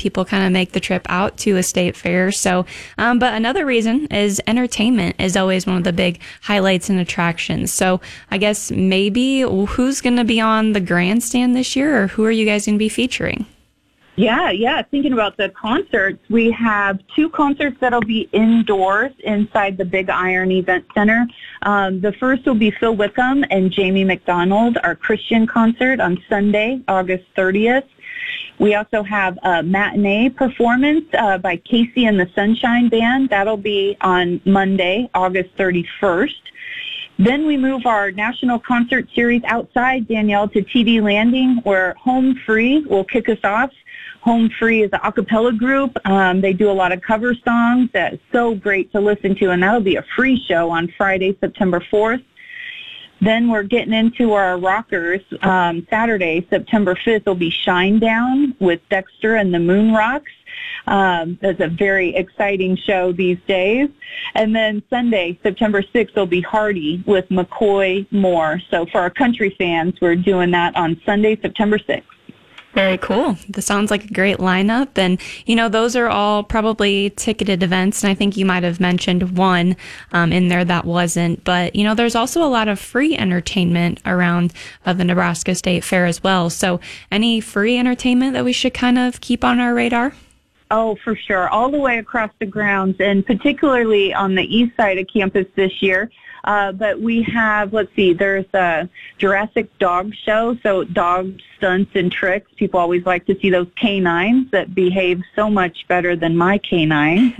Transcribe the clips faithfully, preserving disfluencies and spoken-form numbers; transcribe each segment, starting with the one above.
people kind of make the trip out to a state fair. So, um, but another reason is entertainment is always one of the big highlights and attractions. So I guess maybe who's going to be on the grandstand this year, or who are you guys going to be featuring? Yeah, yeah. Thinking about the concerts, we have two concerts that'll be indoors inside the Big Iron Event Center. Um, the first will be Phil Wickham and Jamie McDonald, our Christian concert on Sunday, August thirtieth. We also have a matinee performance uh, by Casey and the Sunshine Band. That'll be on Monday, August thirty-first. Then we move our national concert series outside, Danielle, to T D Landing, where Home Free will kick us off. Home Free is an a cappella group. Um, they do a lot of cover songs that's so great to listen to, and that'll be a free show on Friday, September fourth. Then we're getting into our rockers. Um, Saturday, September fifth, will be Shinedown with Dexter and the Moon Rocks. Um, that's a very exciting show these days. And then Sunday, September sixth, will be Hardy with McCoy Moore. So for our country fans, we're doing that on Sunday, September sixth. Very cool. This sounds like a great lineup. And, you know, those are all probably ticketed events. And I think you might have mentioned one um, in there that wasn't. But, you know, there's also a lot of free entertainment around uh, the Nebraska State Fair as well. So any free entertainment that we should kind of keep on our radar? Oh, for sure. All the way across the grounds, and particularly on the east side of campus this year. Uh, but we have, let's see, there's a Jurassic Dog Show, so dog stunts and tricks. People always like to see those canines that behave so much better than my canine.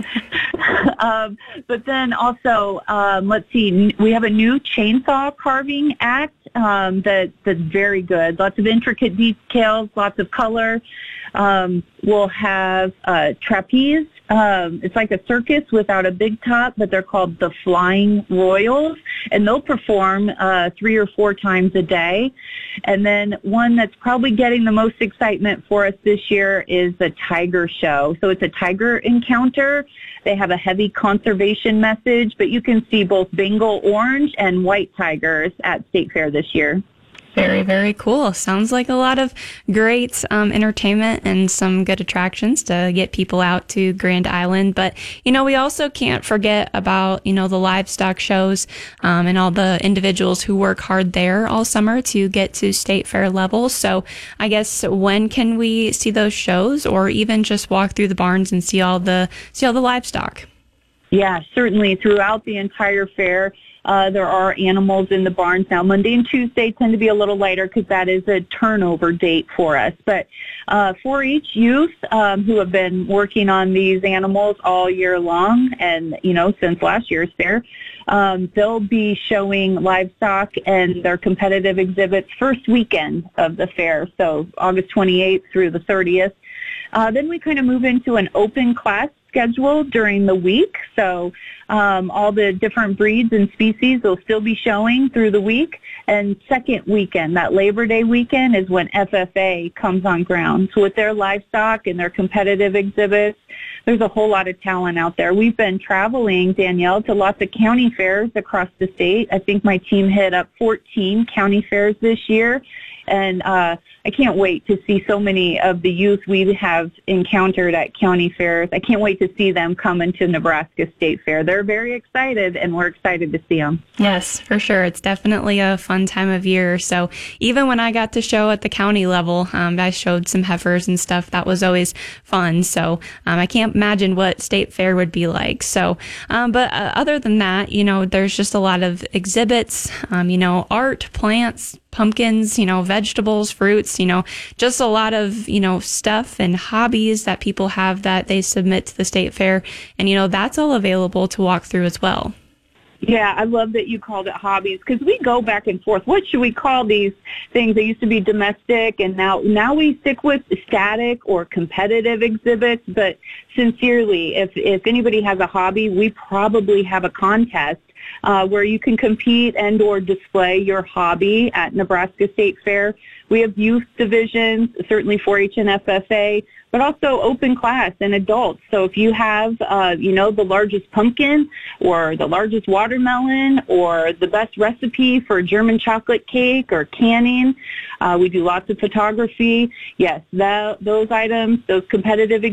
um, but then also, um, let's see, we have a new chainsaw carving act um, that, that's very good. Lots of intricate details, lots of color. Um, we'll have uh, trapeze. Um, it's like a circus without a big top, but they're called the Flying Royals, and they'll perform uh, three or four times a day. And then one that's probably getting the most excitement for us this year is the Tiger Show. So it's a tiger encounter. They have a heavy conservation message, but you can see both Bengal orange and white tigers at State Fair this year. Very, very cool. Sounds like a lot of great um, entertainment and some good attractions to get people out to Grand Island. But, you know, we also can't forget about, you know, the livestock shows um, and all the individuals who work hard there all summer to get to state fair level. So I guess when can we see those shows, or even just walk through the barns and see all the see all the livestock? Yeah, certainly throughout the entire fair. Uh, there are animals in the barns now. Monday and Tuesday tend to be a little lighter because that is a turnover date for us. But uh, four H youth um, who have been working on these animals all year long, and, you know, since last year's fair, um, they'll be showing livestock and their competitive exhibits first weekend of the fair, so August twenty-eighth through the thirtieth. Uh, then we kind of move into an open class schedule during the week. So um, all the different breeds and species will still be showing through the week. And second weekend, that Labor Day weekend, is when F F A comes on ground. So with their livestock and their competitive exhibits, there's a whole lot of talent out there. We've been traveling, Danielle, to lots of county fairs across the state. I think my team hit up fourteen county fairs this year. And uh, I can't wait to see so many of the youth we have encountered at county fairs. I can't wait to see them come into Nebraska State Fair. They're very excited, and we're excited to see them. Yes, for sure. It's definitely a fun time of year. So even when I got to show at the county level, um, I showed some heifers and stuff. That was always fun. So um, I can't imagine what State Fair would be like. So, um, but uh, other than that, you know, there's just a lot of exhibits, um, you know, art, plants, pumpkins, you know, vegetables, fruits, you know, just a lot of, you know, stuff and hobbies that people have that they submit to the state fair. And, you know, that's all available to walk through as well. Yeah, I love that you called it hobbies, because we go back and forth. What should we call these things? They used to be domestic, and now now we stick with static or competitive exhibits. But sincerely, if if anybody has a hobby, we probably have a contest uh, where you can compete and or display your hobby at Nebraska State Fair. We have youth divisions, certainly four H and F F A, but also open class and adults. So if you have, uh, you know, the largest pumpkin or the largest watermelon or the best recipe for German chocolate cake or canning, uh, we do lots of photography. Yes, that, those items, those competitive